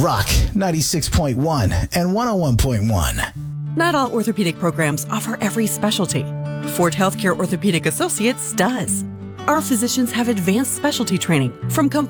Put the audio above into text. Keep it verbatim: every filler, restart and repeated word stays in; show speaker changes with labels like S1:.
S1: Rock ninety-six point one and one oh one point one.
S2: Not all orthopedic programs offer every specialty. Ford Healthcare Orthopedic Associates does. Our physicians have advanced specialty training from companies